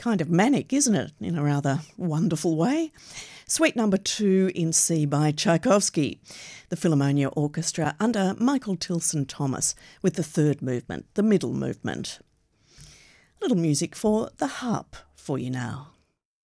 kind of manic, isn't it, in a rather wonderful way? Suite number 2 in C by Tchaikovsky, the Philharmonia Orchestra under Michael Tilson Thomas with the third movement, the middle movement. A little music for the harp for you now.